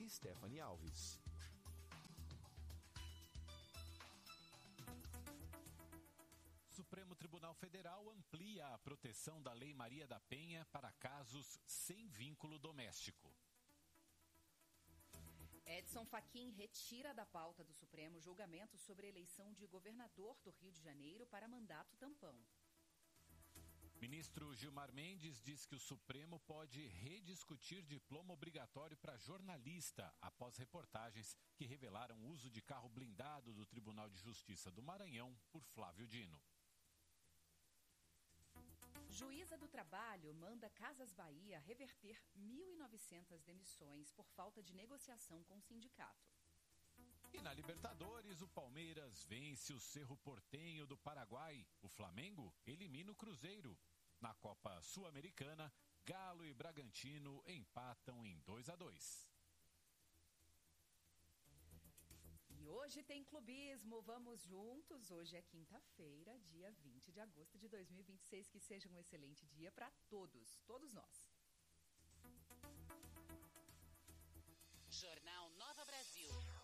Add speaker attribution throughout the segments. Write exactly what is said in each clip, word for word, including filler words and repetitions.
Speaker 1: Stephanie Alves.
Speaker 2: Supremo Tribunal Federal amplia a proteção da Lei Maria da Penha para casos sem vínculo doméstico.
Speaker 3: Edson Fachin retira da pauta do Supremo julgamento sobre a eleição de governador do Rio de Janeiro para mandato tampão.
Speaker 2: Ministro Gilmar Mendes diz que o Supremo pode rediscutir diploma obrigatório para jornalista após reportagens que revelaram o uso de carro blindado do Tribunal de Justiça do Maranhão por Flávio Dino.
Speaker 3: Juíza do Trabalho manda Casas Bahia reverter mil e novecentas demissões por falta de negociação com o sindicato.
Speaker 2: E na Libertadores, o Palmeiras vence o Cerro Porteño do Paraguai. O Flamengo elimina o Cruzeiro. Na Copa Sul-Americana, Galo e Bragantino empatam em dois a dois.
Speaker 3: E hoje tem clubismo, vamos juntos. Hoje é quinta-feira, dia vinte de agosto de dois mil e vinte e seis. Que seja um excelente dia para todos, todos nós.
Speaker 4: Jornal Nova Brasil.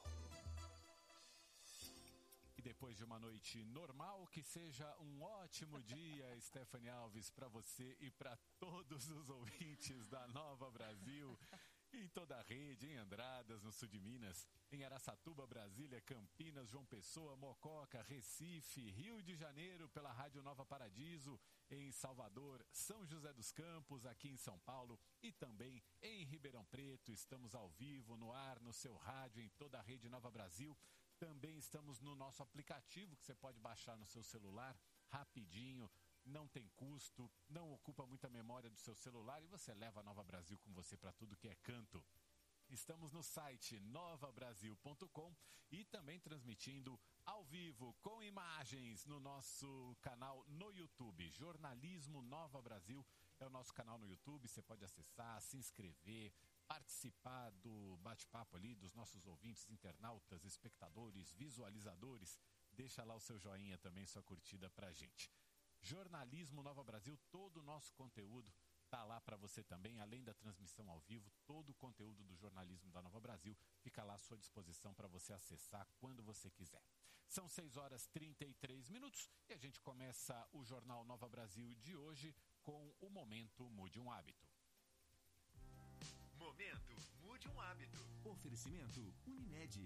Speaker 2: E depois de uma noite normal, que seja um ótimo dia, Stephanie Alves, para você e para todos os ouvintes da Nova Brasil. Em toda a rede, em Andradas, no sul de Minas, em Araçatuba, Brasília, Campinas, João Pessoa, Mococa, Recife, Rio de Janeiro, pela Rádio Nova Paradiso, em Salvador, São José dos Campos, aqui em São Paulo e também em Ribeirão Preto. Estamos ao vivo, no ar, no seu rádio, em toda a rede Nova Brasil. Também estamos no nosso aplicativo que você pode baixar no seu celular rapidinho. Não tem custo, não ocupa muita memória do seu celular e você leva a Nova Brasil com você para tudo que é canto. Estamos no site nova brasil ponto com e também transmitindo ao vivo com imagens no nosso canal no YouTube. Jornalismo Nova Brasil é o nosso canal no YouTube. Você pode acessar, se inscrever, participar do bate-papo ali dos nossos ouvintes, internautas, espectadores, visualizadores. Deixa lá o seu joinha também, sua curtida pra gente. Jornalismo Nova Brasil, todo o nosso conteúdo está lá para você também, além da transmissão ao vivo, todo o conteúdo do jornalismo da Nova Brasil fica lá à sua disposição para você acessar quando você quiser. São seis horas e trinta e três minutos e a gente começa o Jornal Nova Brasil de hoje com o Momento Mude um Hábito.
Speaker 5: Momento Mude um Hábito.
Speaker 1: Oferecimento Unimed.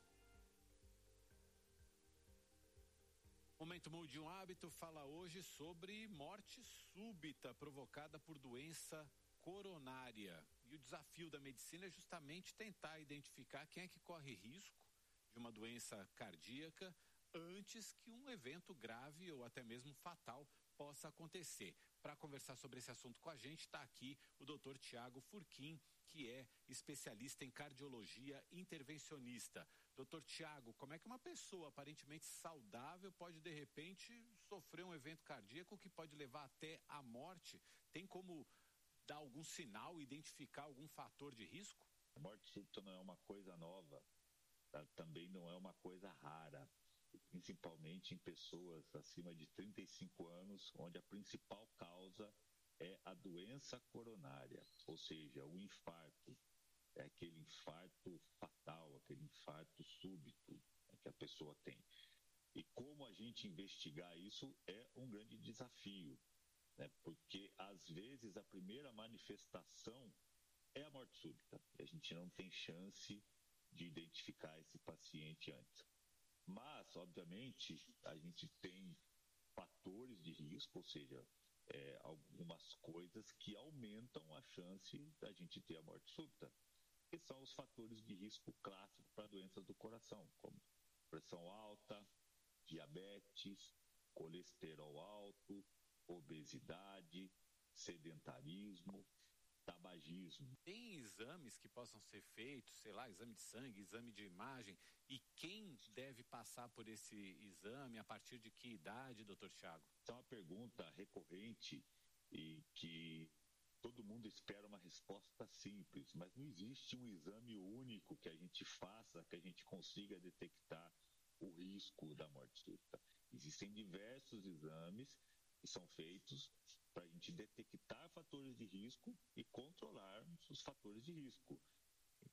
Speaker 2: Momento Mude um Hábito fala hoje sobre morte súbita provocada por doença coronária. E o desafio da medicina é justamente tentar identificar quem é que corre risco de uma doença cardíaca antes que um evento grave ou até mesmo fatal possa acontecer. Para conversar sobre esse assunto com a gente, está aqui o doutor Tiago Furquim, que é especialista em cardiologia intervencionista. Doutor Tiago, como é que uma pessoa aparentemente saudável pode, de repente, sofrer um evento cardíaco que pode levar até a morte? Tem como dar algum sinal, identificar algum fator de risco?
Speaker 6: A morte súbita não é uma coisa nova, tá? Também não é uma coisa rara, principalmente em pessoas acima de trinta e cinco anos, onde a principal causa é a doença coronária, ou seja, o infarto. É aquele infarto fatal, aquele infarto súbito, né, que a pessoa tem. E como a gente investigar isso é um grande desafio, né, porque às vezes a primeira manifestação é a morte súbita, e a gente não tem chance de identificar esse paciente antes. Mas, obviamente, a gente tem fatores de risco, ou seja, é, algumas coisas que aumentam a chance da gente ter a morte súbita, que são os fatores de risco clássicos para doenças do coração, como pressão alta, diabetes, colesterol alto, obesidade, sedentarismo, tabagismo.
Speaker 2: Tem exames que possam ser feitos, sei lá, exame de sangue, exame de imagem, e quem deve passar por esse exame, a partir de que idade, doutor Tiago?
Speaker 6: Essa é uma pergunta recorrente e que todo mundo espera uma resposta simples, mas não existe um exame único que a gente faça, que a gente consiga detectar o risco da morte súbita. Existem diversos exames que são feitos para a gente detectar fatores de risco e controlar os fatores de risco.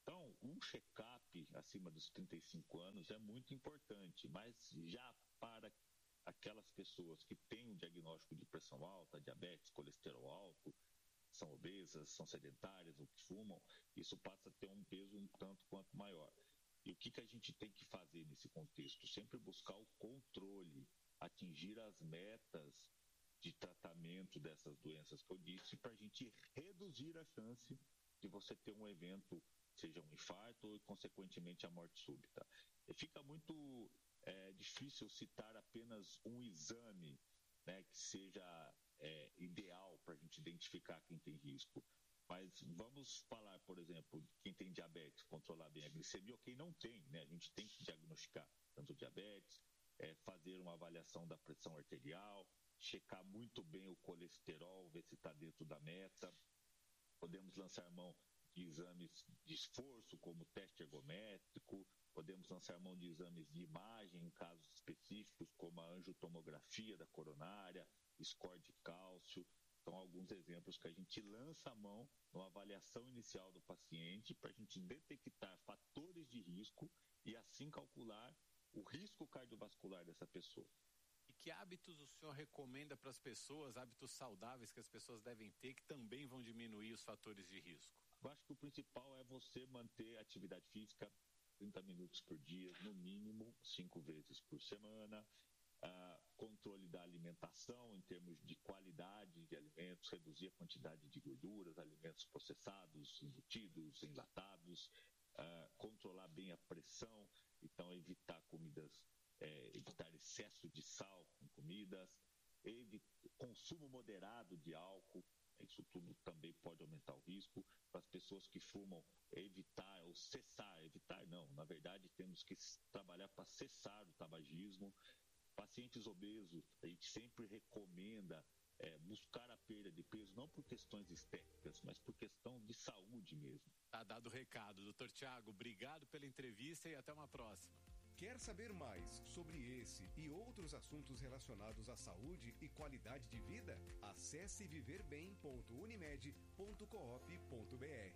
Speaker 6: Então, um check-up acima dos trinta e cinco anos é muito importante, mas já para aquelas pessoas que têm o diagnóstico de pressão alta, diabetes, colesterol alto, são obesas, são sedentárias ou que fumam, isso passa a ter um peso um tanto quanto maior. E o que, que a gente tem que fazer nesse contexto? Sempre buscar o controle, atingir as metas de tratamento dessas doenças que eu disse, para a gente reduzir a chance de você ter um evento, seja um infarto ou, consequentemente, a morte súbita. E fica muito é, difícil citar apenas um exame, né, que seja é, ideal para a gente identificar quem tem risco. Mas vamos falar, por exemplo, de quem tem diabetes, controlar bem a glicemia, ou quem não tem, né? A gente tem que diagnosticar tanto diabetes, é, fazer uma avaliação da pressão arterial, checar muito bem o colesterol, ver se está dentro da meta. Podemos lançar mão de exames de esforço, como teste ergométrico, podemos lançar mão de exames de imagem em casos específicos, como a angiotomografia da coronária, score de cálcio. São alguns exemplos que a gente lança a mão numa avaliação inicial do paciente para a gente detectar fatores de risco e assim calcular o risco cardiovascular dessa pessoa.
Speaker 2: E que hábitos o senhor recomenda para as pessoas, hábitos saudáveis que as pessoas devem ter, que também vão diminuir os fatores de risco?
Speaker 6: Eu acho que o principal é você manter a atividade física trinta minutos por dia, no mínimo cinco vezes por semana. Uh, controle da alimentação em termos de qualidade de alimentos, reduzir a quantidade de gorduras, alimentos processados, embutidos, enlatados, uh, controlar bem a pressão, então evitar comidas, é, evitar excesso de sal em comidas, evit- consumo moderado de álcool, isso tudo também pode aumentar o risco. Para as pessoas que fumam, evitar ou cessar, evitar não, na verdade temos que trabalhar para cessar o tabagismo. Pacientes obesos, a gente sempre recomenda é, buscar a perda de peso, não por questões estéticas, mas por questão de saúde mesmo.
Speaker 2: Tá dado o recado. doutor Tiago, obrigado pela entrevista e até uma próxima.
Speaker 1: Quer saber mais sobre esse e outros assuntos relacionados à saúde e qualidade de vida? Acesse viver bem ponto unimed ponto coop ponto br.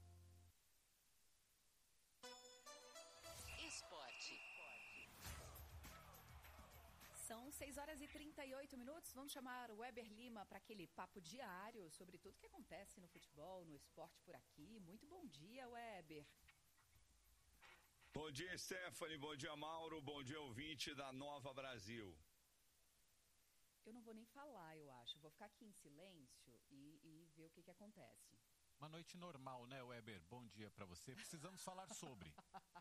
Speaker 4: Esporte.
Speaker 3: São seis horas e trinta e oito minutos. Vamos chamar o Weber Lima para aquele papo diário sobre tudo que acontece no futebol, no esporte por aqui. Muito bom dia, Weber.
Speaker 7: Bom dia, Stephanie. Bom dia, Mauro. Bom dia, ouvinte da Nova Brasil.
Speaker 3: Eu não vou nem falar, eu acho. Vou ficar aqui em silêncio e, e ver o que, que acontece.
Speaker 2: Uma noite normal, né, Weber? Bom dia para você. Precisamos falar sobre.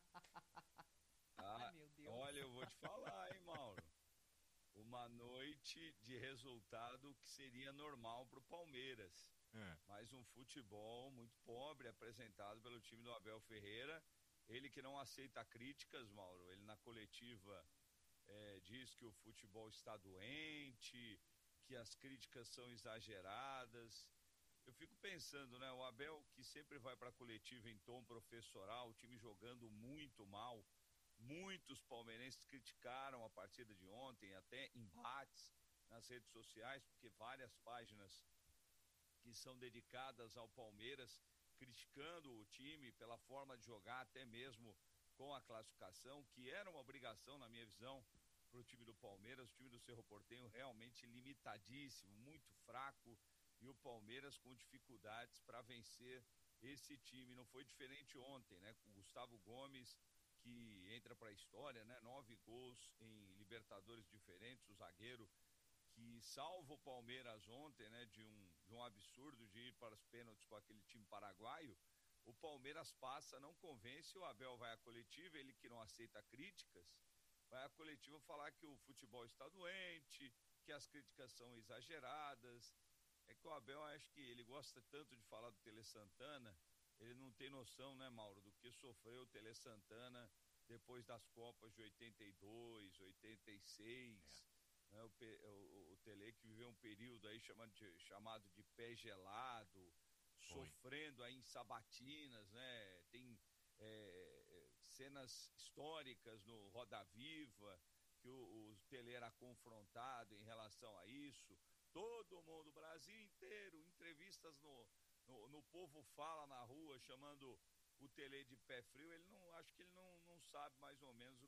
Speaker 7: Ah,
Speaker 3: Ai, meu Deus.
Speaker 7: Olha, eu vou te falar, hein, Mauro. Uma noite de resultado que seria normal para o Palmeiras.
Speaker 2: É.
Speaker 7: Mas um futebol muito pobre apresentado pelo time do Abel Ferreira. Ele que não aceita críticas, Mauro. Ele na coletiva é, diz que o futebol está doente, que as críticas são exageradas. Eu fico pensando, né? O Abel que sempre vai para a coletiva em tom professoral, o time jogando muito mal. Muitos palmeirenses criticaram a partida de ontem, até embates nas redes sociais, porque várias páginas que são dedicadas ao Palmeiras criticando o time pela forma de jogar, até mesmo com a classificação, que era uma obrigação, na minha visão, para o time do Palmeiras. O time do Cerro Porteño realmente limitadíssimo, muito fraco, e o Palmeiras com dificuldades para vencer esse time. Não foi diferente ontem, né? Com o Gustavo Gomes, que entra para a história, né? Nove gols em Libertadores diferentes, o zagueiro que salva o Palmeiras ontem, né? De um, de um absurdo de ir para os pênaltis com aquele time paraguaio. O Palmeiras passa, não convence, o Abel vai à coletiva, ele que não aceita críticas, vai à coletiva falar que o futebol está doente, que as críticas são exageradas. É que o Abel, acho que ele gosta tanto de falar do Tele Santana, ele não tem noção, né, Mauro, do que sofreu o Tele Santana depois das Copas de oitenta e dois, oitenta e seis, é. né, o, o, o Tele que viveu um período aí chamado de, chamado de pé gelado, Foi. sofrendo aí em sabatinas, né, tem é, cenas históricas no Roda Viva, que o, o Tele era confrontado em relação a isso. Todo mundo, o Brasil inteiro, entrevistas no, no, no Povo Fala na rua, chamando o Tele de pé frio, ele não, acho que ele não, não sabe mais ou menos o